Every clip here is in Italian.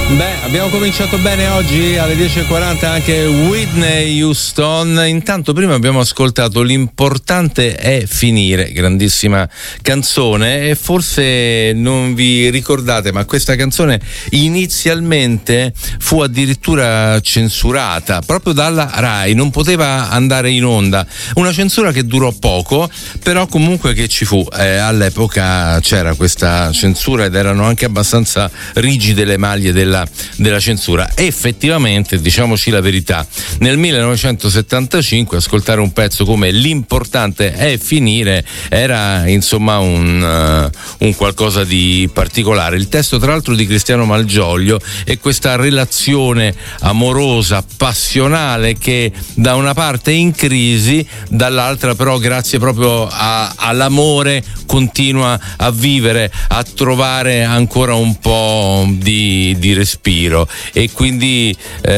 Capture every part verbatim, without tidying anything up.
Beh, abbiamo cominciato bene oggi alle dieci e quaranta anche Whitney Houston. Intanto prima abbiamo ascoltato L'importante è finire, grandissima canzone, e forse non vi ricordate, ma questa canzone inizialmente fu addirittura censurata proprio dalla Rai, non poteva andare in onda, una censura che durò poco, però comunque che ci fu. Eh, all'epoca c'era questa censura ed erano anche abbastanza rigide le maglie della della censura. E effettivamente, diciamoci la verità, nel millenovecentosettantacinque ascoltare un pezzo come L'importante è finire era insomma un, uh, un qualcosa di particolare. Il testo tra l'altro di Cristiano Malgioglio e questa relazione amorosa, passionale, che da una parte è in crisi, dall'altra però grazie proprio a, all'amore continua a vivere, a trovare ancora un po' di, di respiro, e quindi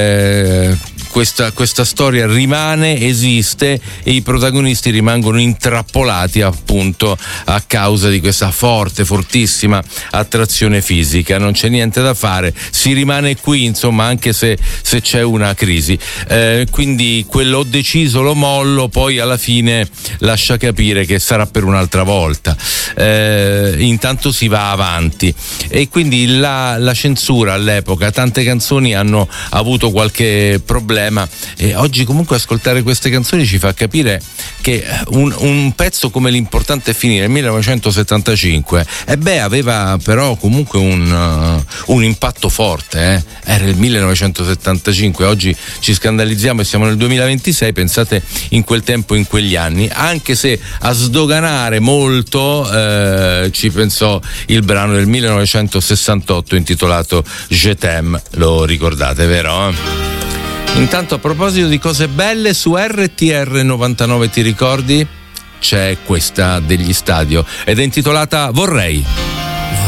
eh, questa, questa storia rimane, esiste, e i protagonisti rimangono intrappolati appunto a causa di questa forte, fortissima attrazione fisica. Non c'è niente da fare, si rimane qui insomma, anche se, se c'è una crisi. Eh, quindi quello ho deciso, lo mollo, poi alla fine lascia capire che sarà per un'altra volta. Eh, intanto si va avanti, e quindi la, la censura all'epoca, tante canzoni hanno avuto qualche problema, e oggi comunque ascoltare queste canzoni ci fa capire che un, un pezzo come L'importante è finire nel millenovecentosettantacinque e beh aveva però comunque un, uh, un impatto forte, eh? Era il millenovecentosettantacinque, oggi ci scandalizziamo e siamo nel duemilaventisei, pensate in quel tempo, in quegli anni, anche se a sdoganare molto eh, ci pensò il brano del millenovecentosessantotto intitolato Je t'aime, lo ricordate, vero? Intanto, a proposito di cose belle, su R T R novantanove ti ricordi? C'è questa degli Stadio ed è intitolata Vorrei.